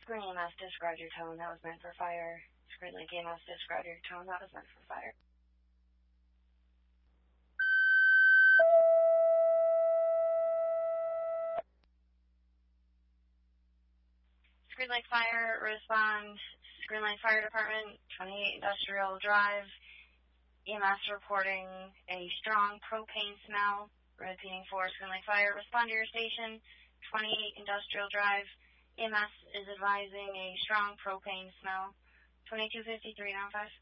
Screen EMS, disregard your tone, that was meant for fire. Screen Link EMS, disregard your tone, that was meant for fire. Screen Lake Fire, respond. Screen Lake Fire Department, 28 Industrial Drive. EMS reporting a strong propane smell. Repeating for Screen Lake Fire, respond to your station, 28 Industrial Drive. EMS is advising a strong propane smell. 2253 95.